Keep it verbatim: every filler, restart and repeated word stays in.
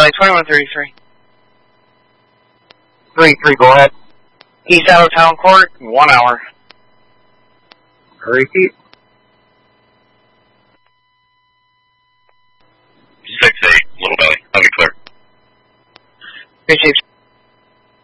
Valley twenty-one thirty-three. three three, go ahead. He's out of town court in one hour. Repeat. six eight, Little Valley. I'll be clear. Appreciate you.